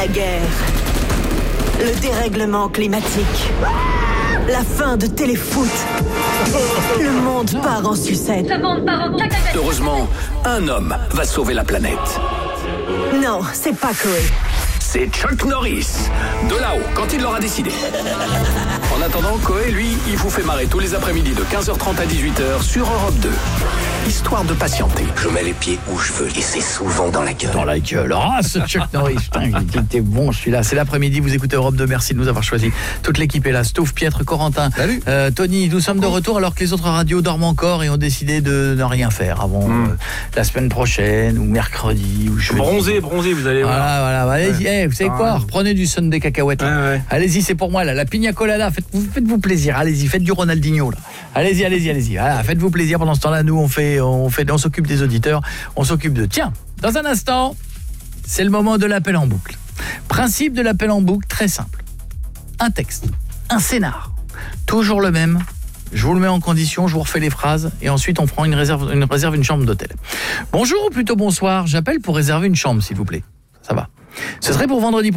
La guerre. Le dérèglement climatique. La fin de Téléfoot. Le monde part en sucette. Heureusement, un homme va sauver la planète. Non, c'est pas Koé. C'est Chuck Norris, de là-haut, quand il l'aura décidé. En attendant, Koé, lui, il vous fait marrer tous les après-midi de 15h30 à 18h sur Europe 2. Histoire de patienter. Je mets les pieds où je veux et c'est souvent dans la gueule. Dans la gueule. Ah, ce Chuck Norris. Putain, il était bon celui-là. C'est l'après-midi, vous écoutez Europe 2. Merci de nous avoir choisi. Toute l'équipe est là. Stouff, Pietre, Corentin. Salut. Tony, nous sommes de retour alors que les autres radios dorment encore et ont décidé de ne rien faire avant la semaine prochaine ou mercredi ou jeudi. Bronzé, vous allez voir. Voilà. Allez-y, vous savez quoi ? Reprenez du Sunday cacahuètes. Ouais. Allez-y, c'est pour moi là. La pina colada, faites-vous plaisir. Allez-y, faites du Ronaldinho là. Allez-y. Voilà, faites-vous plaisir pendant ce temps-là. Nous, on s'occupe des auditeurs, on s'occupe de... Tiens, dans un instant, c'est le moment de l'appel en boucle. Principe de l'appel en boucle, très simple. Un texte, un scénar, toujours le même. Je vous le mets en condition, je vous refais les phrases et ensuite on prend une réserve une chambre d'hôtel. Bonjour ou plutôt bonsoir, j'appelle pour réserver une chambre s'il vous plaît. Ça va. Ce serait pour vendredi